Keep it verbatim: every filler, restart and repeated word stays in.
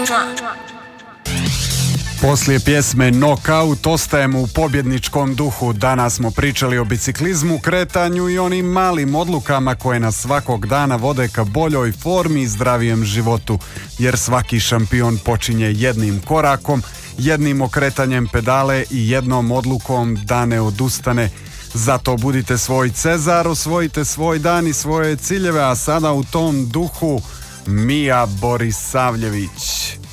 Poslije pjesme Knockout ostajemo u pobjedničkom duhu. Danas smo pričali o biciklizmu, kretanju i onim malim odlukama koje nas svakog dana vode ka boljoj formi i zdravijem životu. Jer svaki šampion počinje jednim korakom, jednim okretanjem pedale i jednom odlukom da ne odustane. Zato budite svoj Cezar, osvojite svoj dan i svoje ciljeve, a sada u tom duhu Mija Borisavljević.